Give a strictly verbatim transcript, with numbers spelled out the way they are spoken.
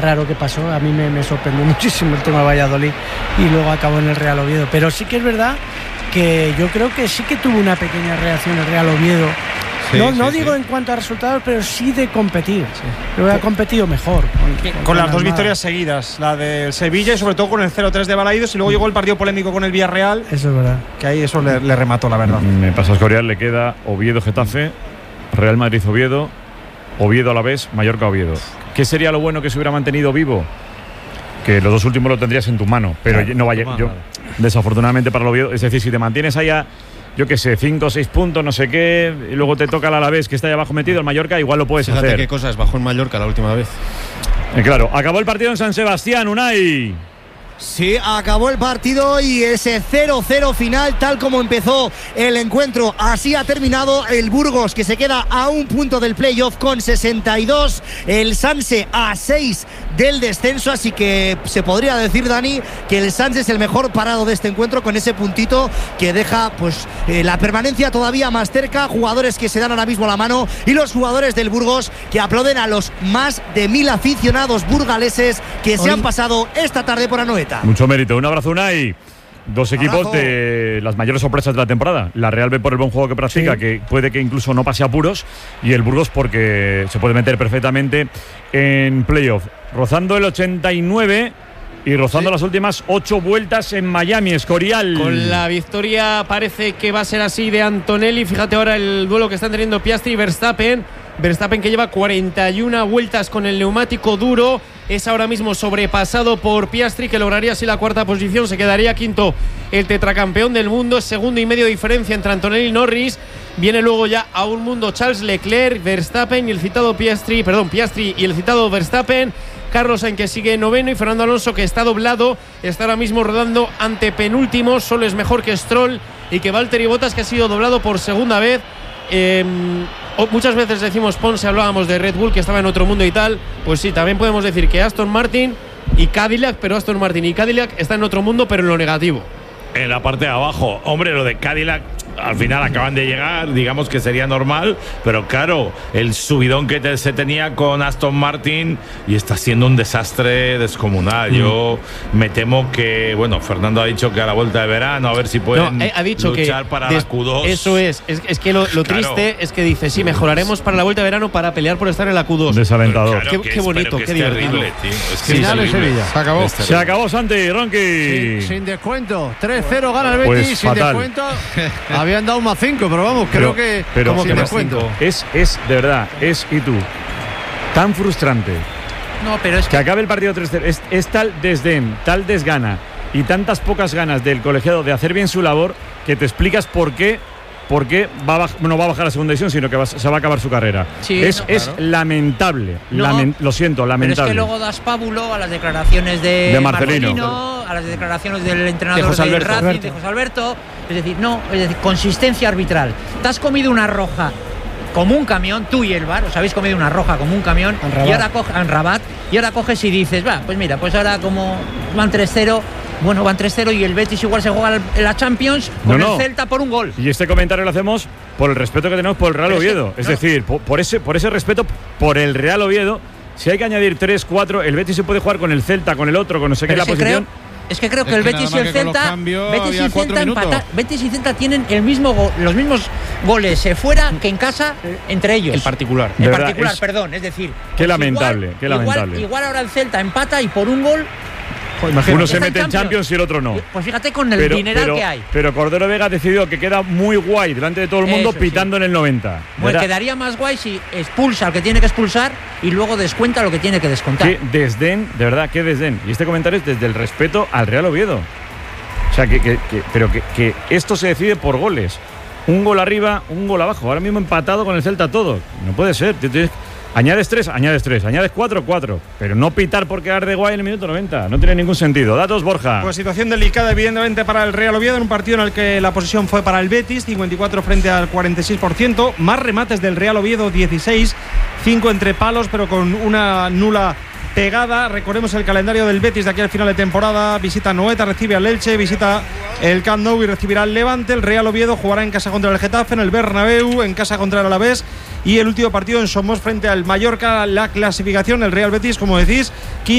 raro que pasó, a mí me, me sorprendió muchísimo el tema Valladolid y luego acabó en el Real Oviedo, pero sí que es verdad que yo creo que sí que tuvo una pequeña reacción el Real Oviedo. Sí, no, no sí, digo sí. en cuanto a resultados, pero sí de competir. Sí. Pero ha competido mejor. Con, con, con las dos victorias seguidas, la del Sevilla y sobre todo con el cero tres de Balaídos, y luego llegó el partido polémico con el Villarreal. Eso es verdad. Que ahí eso le, le remató, la verdad. Me pasa a Escorial, le queda Oviedo-Getafe, Real Madrid-Oviedo, Oviedo-Alavés, Mallorca-Oviedo. ¿Qué sería lo bueno que se hubiera mantenido vivo? Que los dos últimos lo tendrías en tu mano, pero claro, no vaya. Yo, desafortunadamente para el Oviedo, es decir, si te mantienes allá, yo qué sé, cinco o seis puntos, no sé qué, y luego te toca el Alavés que está ahí abajo metido, el Mallorca, igual lo puedes Fíjate hacer. Qué cosas bajó en Mallorca la última vez. Eh, claro, acabó el partido en San Sebastián, Unai. Sí, acabó el partido y ese cero cero final, tal como empezó el encuentro, así ha terminado. El Burgos, que se queda a un punto del playoff con sesenta y dos, el Sanse a seis del descenso, así que se podría decir, Dani, que el Sanse es el mejor parado de este encuentro, con ese puntito que deja pues eh, la permanencia todavía más cerca. Jugadores que se dan ahora mismo la mano, y los jugadores del Burgos que aplauden a los más de mil aficionados burgaleses que se Hoy. han pasado esta tarde por Anoeta. Mucho mérito. Un abrazo, Unai. Dos equipos Abajo. de las mayores sorpresas de la temporada. La Real B por el buen juego que practica, sí. que puede que incluso no pase apuros, y el Burgos porque se puede meter perfectamente en playoff. Rozando el ochenta y nueve y rozando sí. las últimas ocho vueltas en Miami, Escorial. Con la victoria parece que va a ser así de Antonelli. Fíjate ahora el duelo que están teniendo Piastri y Verstappen. Verstappen, que lleva cuarenta y una vueltas con el neumático duro, es ahora mismo sobrepasado por Piastri, que lograría así la cuarta posición, se quedaría quinto el tetracampeón del mundo. Segundo y medio de diferencia entre Antonelli y Norris. Viene luego ya a un mundo Charles Leclerc, Verstappen y el citado Piastri, perdón, Piastri y el citado Verstappen. Carlos Sainz, que sigue noveno, y Fernando Alonso, que está doblado, está ahora mismo rodando ante penúltimo. Solo es mejor que Stroll y que Valtteri Bottas, que ha sido doblado por segunda vez. Eh, muchas veces decimos Ponce, hablábamos de Red Bull, que estaba en otro mundo y tal. Pues sí, también podemos decir que Aston Martin y Cadillac, pero Aston Martin y Cadillac están en otro mundo, pero en lo negativo. En la parte de abajo, hombre, lo de Cadillac al final acaban de llegar, digamos que sería normal, pero claro, el subidón que te, se tenía con Aston Martin, y está siendo un desastre descomunal. Mm. Yo me temo que, bueno, Fernando ha dicho que a la vuelta de verano a ver si pueden no, ha dicho luchar que para des, la Q dos. Eso es, es, es que lo, lo claro. triste es que dice, sí, mejoraremos para la vuelta de verano para pelear por estar en la Q dos. Desalentador. Claro, qué, qué bonito, qué divertido. Terrible, tío. Es que Final en Sevilla. Se acabó. Se acabó, Santi, Ronqui. Sin, sin descuento. tres cero gana el Betis, pues sin fatal. descuento. Habían dado un más cinco, pero vamos, pero, creo que pero, como que descuento. Es, es, de verdad, es, y tú, tan frustrante. No, pero es que, que acabe el partido tres cero. Es, es tal desdén, tal desgana y tantas pocas ganas del colegiado de hacer bien su labor, que te explicas por qué. Porque va a baj- no va a bajar a segunda división, sino que va, se va a acabar su carrera. Sí, es, no, es claro. lamentable. No, Lamen- lo siento, lamentable. Pero es que luego das pábulo a las declaraciones de, de Marcelino, Marcelino, a las declaraciones del entrenador de José Alberto, del Racing, Alberto. de José Alberto. Es decir, no, es decir, consistencia arbitral. Te has comido una roja como un camión, tú y el V A R, os habéis comido una roja como un camión, y ahora coge, en Rabat, y ahora coges y dices, va, pues mira, pues ahora como van tres cero. Bueno, van tres cero y el Betis igual se juega la Champions con no, no. el Celta por un gol. Y este comentario lo hacemos por el respeto que tenemos por el Real Oviedo. Es, que, es no. decir, por, por, ese, por ese respeto por el Real Oviedo, si hay que añadir tres, cuatro, el Betis se puede jugar con el Celta, con el otro, con no sé qué la posición. Creo, es que creo que es el que Betis y el Celta, Betis y Celta empatan, Betis y Celta tienen el mismo go, los mismos goles eh, fuera que en casa entre ellos. El particular. El de particular, verdad, perdón, es decir. Qué pues lamentable, igual, qué lamentable. Igual, igual ahora el Celta empata y por un gol. Pues uno se mete en Champions. Champions y el otro no. Pues fíjate con el pero, dineral pero, que hay. Pero Cordero Vega ha decidido que queda muy guay delante de todo el mundo, Eso, pitando sí. en el noventa. Pues quedaría más guay si expulsa al que tiene que expulsar y luego descuenta lo que tiene que descontar. Qué desdén, de verdad, qué desdén. Y este comentario es desde el respeto al Real Oviedo. O sea, que, que, que pero que, que esto se decide por goles. Un gol arriba, un gol abajo. Ahora mismo empatado con el Celta todo. No puede ser. Tienes, añades tres, añades tres. Añades cuatro, cuatro. Pero no pitar por quedar de guay en el minuto noventa. No tiene ningún sentido. Datos, Borja. Pues situación delicada, evidentemente, para el Real Oviedo, en un partido en el que la posesión fue para el Betis, cincuenta y cuatro frente al cuarenta y seis por ciento. Más remates del Real Oviedo, dieciséis. cinco entre palos, pero con una nula pegada. Recordemos el calendario del Betis de aquí al final de temporada. Visita Noeta, recibe al Elche, visita el Camp Nou y recibirá al Levante. El Real Oviedo jugará en casa contra el Getafe, en el Bernabéu, en casa contra el Alavés y el último partido en Somos frente al Mallorca, la clasificación, el Real Betis, como decís,